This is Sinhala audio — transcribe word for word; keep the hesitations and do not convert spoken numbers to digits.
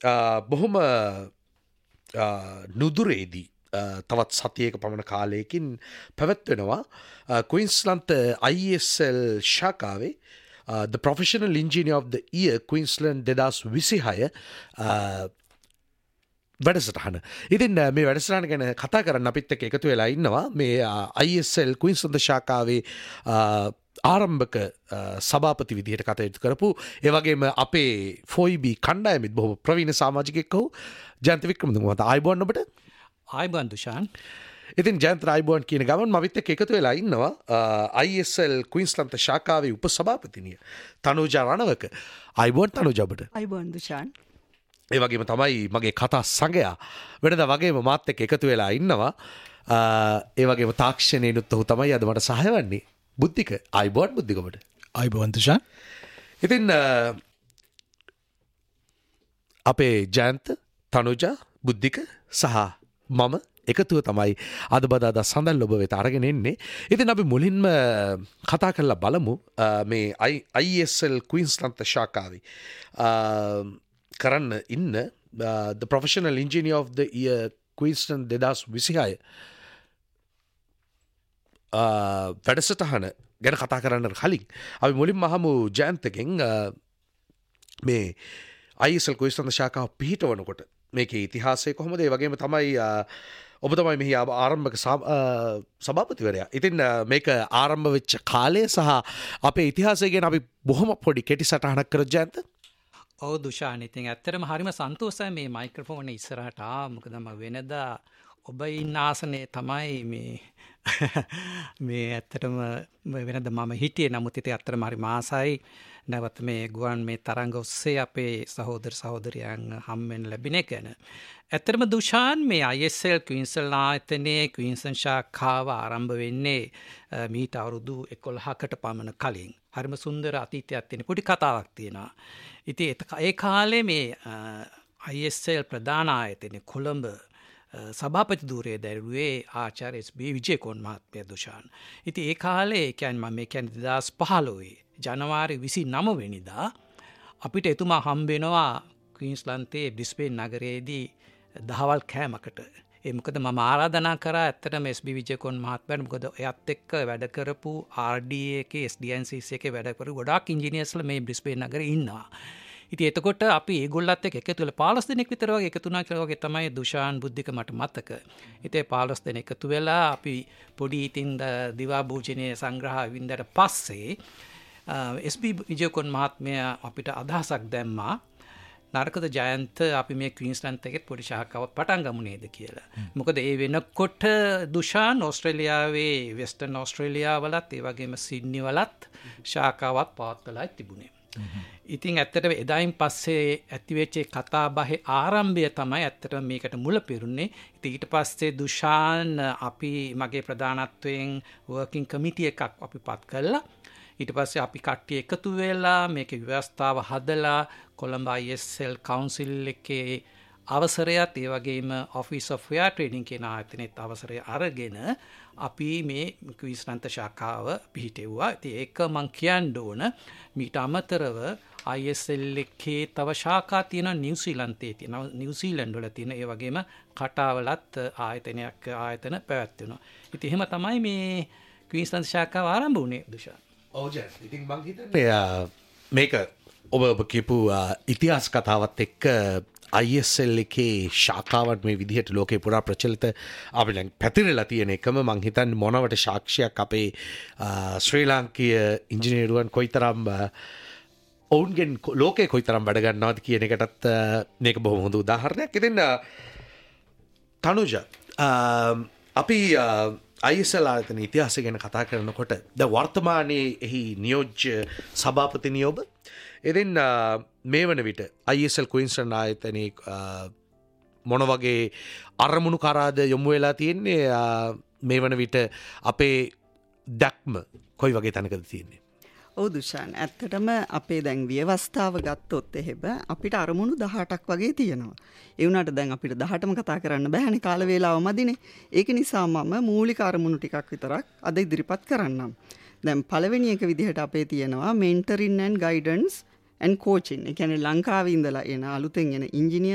බොහොම නුදුරේදී තවත් සතියක පමණ කාලයකින් පැවැත්වෙනවා ක්වීන්ස්ලන්ත I S L ශාකාවේ The Professional Engineer of the Year Queensland දෙදහස් විසිහය වැඩසටහන. ඉතින් මේ වැඩසටහන ගැන කතා කරන්න අපිත් එක්ක එකතු වෙලා ඉන්නවා මේ I S L ක්වීන්ස්ලන්ත ශාකාවේ ආරම්භක සභාපති විදිහට කටයුතු කරපු ඒ වගේම අපේ ෆෝයි බී කණ්ඩායමෙත් බොහොම ප්‍රවීණ සමාජිකයෙක් වූ ජයන්ත වික්‍රමතුංග මහතා ආයුබෝවන් ඔබට. ආයුබෝවන් දුෂාන්. ඉතින් ජයන්ත ආයුබෝවන් කියන ගමන් මවිත් එක්ක එකතු වෙලා ඉන්නවා I S L ක්වීන්ස්ලන්ත ශාකාවේ උපසභාපතිනිය Thanuja Ranawaka. ආයුබෝවන් තනුජා ඔබට. ආයුබෝවන් දුෂාන්. ඒ වගේම තමයි මගේ කතා සංගයා වෙනදා වගේම මාත් එක්ක එකතු වෙලා ඉන්නවා. ඒ වගේම තාක්ෂණයනුත් ඔහු තමයි අද මට සහාය වන්නේ. බුද්ධික ආයුබෝවන් බුද්ධික ඔබට. ආයුබෝවන් දුෂාන්. ඉතින් අපේ ජයන්ත තනුජා බුද්ධික සහ මම එකතුව තමයි අද බදාදා සඳල් ඔබ වෙත අරගෙන එන්නේ. ඉතින් අපි මුලින්ම කතා කරලා බලමු මේ I S L ක්වීන්ස්ලන්ත ශාකාවේ කරන්න ඉන්න The Professional Engineer of the Year Queensland දෙදහස් විසිහය වැඩසටහන ගැන කතා කරන්න කලින් අපි මුලින්ම අහමු ජයන්තගෙන් මේ I S L ක්වීන්ස්ලන්ත ශාකාව පිහිටවනකොට මේකේ ඉතිහාසය කොහොමද? ඒ වගේම තමයි ඔබ තමයි මෙහි ආරම්භක සභාපතිවරයා. ඉතින් මේක ආරම්භ වෙච්ච කාලය සහ අපේ ඉතිහාසය ගැන අපි බොහොම පොඩි කෙටි සටහනක් කරොත් ජයන්ත. ඔව් දුෂාන්. ඉතින් ඇත්තටම හරිම සන්තෝෂයි මේ මයික්‍රොෆෝන් ඉස්සරහට ආ. මොකද මම වෙනදා ඔබ ඉන්න ආසනේ තමයි මේ මේ ඇත්තටම වෙනද මම හිටියේ. නමුත් ඉතින් ඇත්තටම හරි මාසයි නැවත මේ ගුවන් මේ තරංග ඔස්සේ අපේ සහෝදර සහෝදරයන් හම්බෙන්න ලැබෙන එක ගැන. ඇත්තටම දුෂාන් මේ I S L ක්වීන්ස්ලන්ත ආයතනයේ ක්වීන්ස්ලන්ත ශාඛාව ආරම්භ වෙන්නේ මීට අවුරුදු එකොළහකට පමණ කලින්. හරිම සුන්දර අතීතයක් තියෙන පොඩි කතාවක් තියෙනවා. ඉතින් ඒ කාලේ මේ I S L ප්‍රධාන ආයතනයේ කොළඹ සභාපති ධූරයේ දැරුවේ ආචාර්ය S B විජේකෝන් මහත්මයා දුෂාන්. ඉතින් ඒ කාලේ කියන්නේ මම මේ කියන්නේ දෙදහස් පහළොවේ ජනවාරි විසිනව වෙනිදා අපිට එතුමා හම්බ වෙනවා ක්වීන්ස්ලන්තයේ බ්‍රිස්බේන් නගරයේදී දහවල් කෑමකට. ඒ මොකද මම ආරාධනා කරා ඇත්තටම S B විජේකෝන් මහත්මයාට. මොකද එයත් එක්ක වැඩ කරපු R D A එකේ S D N C C එකේ වැඩ කරපු ගොඩාක් ඉංජිනේර්ස්ලා මේ බ්‍රිස්බේන් නගරේ ඉන්නවා. ඉතින් එතකොට අපි ඒගොල්ලත් එක්ක එකතු වෙලා පහළොස් දෙනෙක් විතර වගේ එකතු වුණා කියලා වගේ තමයි දුෂාන් බුද්ධික මට මතක. ඉතින් පහළොස් දෙනෙක් එකතු වෙලා අපි පොඩි ඉතින් දිවා භෝජනයේ සංග්‍රහ වින්දට පස්සේ S B විජේකෝන් මහත්මයා අපිට අදහසක් දැම්මා. නරකද ජයන්ත අපි මේ ක්වීන්ස්ලන්ත එකේ පොඩි ශාඛාවක් පටන් ගමු නේද කියලා. මොකද ඒ වෙනකොට දුෂාන් ඕස්ට්‍රේලියාවේ වෙස්ටර්න් ඕස්ට්‍රේලියාව වලත් ඒ වගේම සිඩ්නි වලත් ශාඛාවක් පවත්වලා තිබුණේ. ඉතින් ඇත්තටම එදායින් පස්සේ ඇතිවෙච්ච කතා බහේ ආරම්භය තමයි ඇත්තටම මේකට මුල පිරුණේ. ඉතින් ඊට පස්සේ දුෂාන් අපි මගේ ප්‍රධානත්වයෙන් වර්කින් කමිටි එකක් අපි පත් කළා. ඊට පස්සේ අපි කට්ටිය එකතු වෙලා මේකේ ව්‍යවස්ථාව හදලා Colombo I S L council එකේ අවසරයත් ඒ වගේම Office of Fair Trading කියන ආයතනෙත් අවසරය අරගෙන අපි මේ ක්වීන්ස්ලන්ත ශාඛාව පිහිටෙව්වා. ඉතින් ඒක මම කියන්න ඕන මීට අමතරව I S L එකේ තව ශාඛා තියෙනවා නිව්සීලන්තයේ තියෙනවා. නිව්සීලන්ත වල තියෙන ඒ වගේම කටාවලත් ආයතනයක් ආයතන පැවැත්වෙනවා. ඉතින් එහෙම තමයි මේ ක්වීන්ස්ලන්ත ශාඛාව ආරම්භ වුණේ දුෂාන්. ඔව් ජයන්ත. ඉතින් මම හිතන්නේ මේක ඔබ ඔබ කියපු ඉතිහාස කතාවත් එක්ක I S L එකේ ශාඛාවන් මේ විදිහට ලෝකේ පුරා ප්‍රචලිත අපි දැන් පැතිරලා තියෙන එකම මං හිතන්නේ මොනවට සාක්ෂියක් අපේ ශ්‍රී ලාංකීය ඉංජිනේරුවන් කොයිතරම් ඔවුන්ගෙන් ලෝකේ කොයිතරම් වැඩ ගන්නවද කියන එකටත් මේක බොහොම හොඳ උදාහරණයක්. ඉතින් තනුජා අපි I S L ආයතන ඉතිහාසය ගැන කතා කරනකොට ද වර්තමානයේ එහි නියෝජ්‍ය සභාපතිනිය ඔබ. ඉතින් මේ වන විට I S L ක්වීන්ස්ලන්ත ආයතනයේ මොන වගේ අරමුණු කරාද යොමු වෙලා තියෙන්නේ? මේ වන විට අපේ දැක්ම කොයි වගේ තැනකද තියෙන්නේ? ඔව් දුෂාන්, ඇත්තටම අපේ දැන් ව්‍යවස්ථාව ගත්තොත් එහෙම අපිට අරමුණු දහඅටක් වගේ තියෙනවා. ඒ වුණාට දැන් අපිට දහඅටම කතා කරන්න බෑනේ, කාල වේලාව මදිනේ. ඒක නිසා මම මූලික අරමුණු ටිකක් විතරක් අද ඉදිරිපත් කරන්නම්. දැන් පළවෙනි එක විදිහට අපේ තියෙනවා mentoring and guidance and coaching. ඒ කියන්නේ ලංකාවේ ඉඳලා එන අලුතෙන් එන ඉංජිනේර්